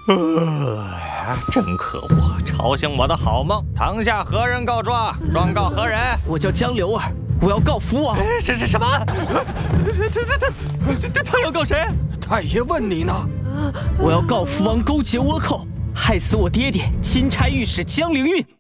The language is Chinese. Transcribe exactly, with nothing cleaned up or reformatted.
呃，真可恶，吵醒我的好梦。堂下何人告状？状告何人？ 我叫江流儿，我要告福王。 是是什么？他他他他他要告谁？ 太爷问你呢。 我要告福王勾结倭寇，害死我爹爹钦差御史江灵运。